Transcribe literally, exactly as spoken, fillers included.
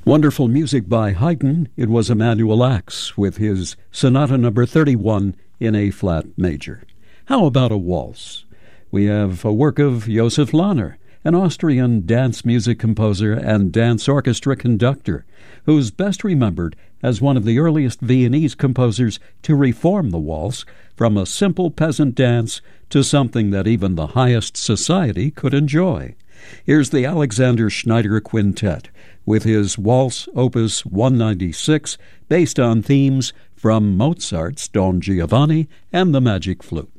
Wonderful music by Haydn. It was Emanuel Ax with his Sonata Number thirty-one in A-flat major. How about a waltz? We have a work of Josef Lahner, an Austrian dance music composer and dance orchestra conductor, who's best remembered as one of the earliest Viennese composers to reform the waltz from a simple peasant dance to something that even the highest society could enjoy. Here's the Alexander Schneider Quintet with his Waltz Opus one ninety-six, based on themes from Mozart's Don Giovanni and the Magic Flute.